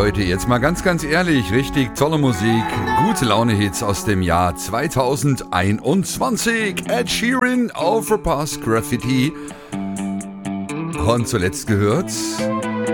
Leute, jetzt mal ganz ehrlich, richtig tolle Musik, gute Laune-Hits aus dem Jahr 2021. Ed Sheeran, Overpass Graffiti. Und zuletzt gehört